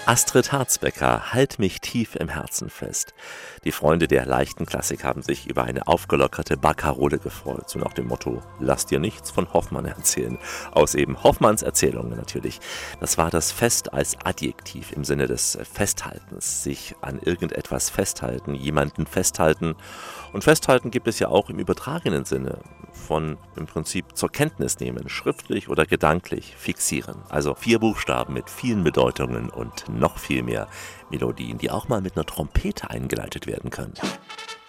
Astrid Harzbecker, Halt mich tief im Herzen fest. Die Freunde der leichten Klassik haben sich über eine aufgelockerte Barkarole gefreut, so nach dem Motto, lass dir nichts von Hoffmann erzählen. Aus eben Hoffmanns Erzählungen natürlich. Das war das Fest als Adjektiv im Sinne des Festhaltens, sich an irgendetwas festhalten, jemanden festhalten. Und festhalten gibt es ja auch im übertragenen Sinne, von im Prinzip zur Kenntnis nehmen, schriftlich oder gedanklich fixieren. Also 4 Buchstaben mit vielen Bedeutungen und noch viel mehr Melodien, die auch mal mit einer Trompete eingeleitet werden können.